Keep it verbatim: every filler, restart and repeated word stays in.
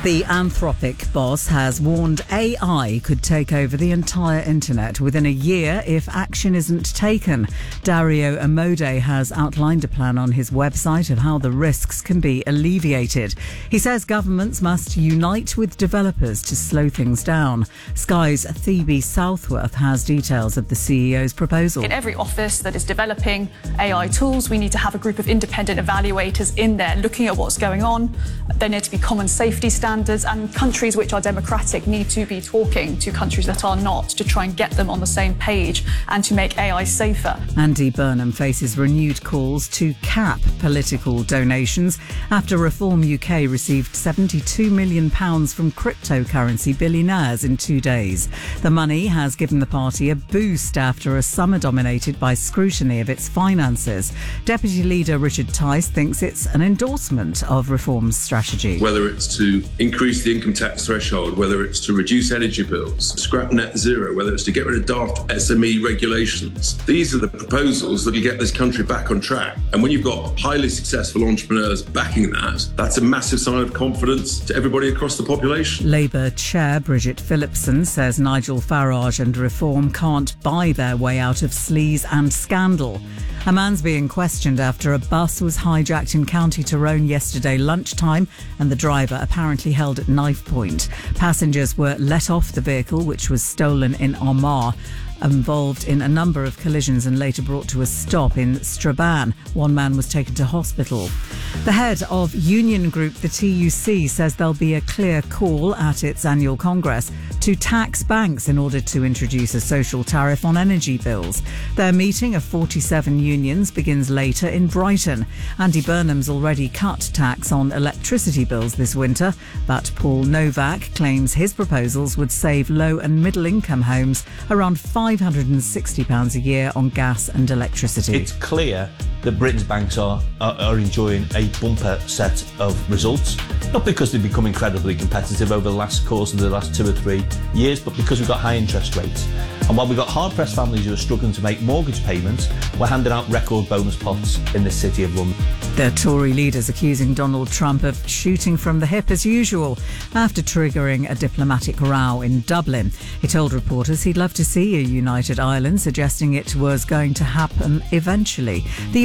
The Anthropic boss has warned A I could take over the entire internet within a year if action isn't taken. Dario Amodei has outlined a plan on his website of how the risks can be alleviated. He says governments must unite with developers to slow things down. Sky's Phoebe Southworth has details of the C E O's proposal. In every office that is developing A I tools, we need to have a group of independent evaluators in there looking at what's going on. There need to be common safety standards. And countries which are democratic need to be talking to countries that are not to try and get them on the same page and to make A I safer. Andy Burnham faces renewed calls to cap political donations after Reform U K received seventy-two million pounds from cryptocurrency billionaires in two days. The money has given the party a boost after a summer dominated by scrutiny of its finances. Deputy Leader Richard Tice thinks it's an endorsement of Reform's strategy. Whether it's to increase the income tax threshold, whether it's to reduce energy bills, scrap net zero, whether it's to get rid of daft S M E regulations. These are the proposals that will get this country back on track. And when you've got highly successful entrepreneurs backing that, that's a massive sign of confidence to everybody across the population. Labour Chair Bridget Phillipson says Nigel Farage and Reform can't buy their way out of sleaze and scandal. A man's being questioned after a bus was hijacked in County Tyrone yesterday lunchtime and the driver apparently held at knife point. Passengers were let off the vehicle, which was stolen in Armagh, involved in a number of collisions and later brought to a stop in Strabane. One man was taken to hospital. The head of union group, the T U C, says there'll be a clear call at its annual congress to tax banks in order to introduce a social tariff on energy bills. Their meeting of forty-seven unions begins later in Brighton. Andy Burnham's already cut tax on electricity bills this winter, but Paul Novak claims his proposals would save low and middle income homes around five hundred sixty pounds a year on gas and electricity. It's clear that Britain's banks are, are, are enjoying a bumper set of results, not because they've become incredibly competitive over the last course of the last two or three years, but because we've got high interest rates. And while we've got hard-pressed families who are struggling to make mortgage payments, we're handing out record bonus pots in the City of London. The Tory leader's accusing Donald Trump of shooting from the hip as usual after triggering a diplomatic row in Dublin. He told reporters he'd love to see a united Ireland, suggesting it was going to happen eventually. The